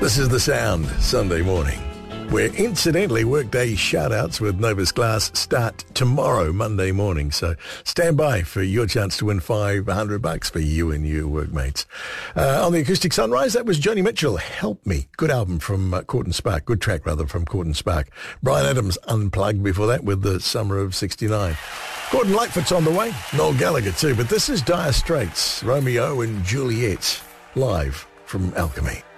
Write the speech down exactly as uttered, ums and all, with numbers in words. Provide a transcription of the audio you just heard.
This is The Sound, Sunday morning, where incidentally workday shout-outs with Novus Glass start tomorrow, Monday morning. So stand by for your chance to win five hundred bucks for you and your workmates. Uh, on the Acoustic Sunrise, that was Joni Mitchell, Help Me. Good album from uh, Court and Spark. Good track, rather, from Court and Spark. Bryan Adams, Unplugged before that with the Summer of sixty-nine. Gordon Lightfoot's on the way. Noel Gallagher too. But this is Dire Straits, Romeo and Juliet, live from Alchemy.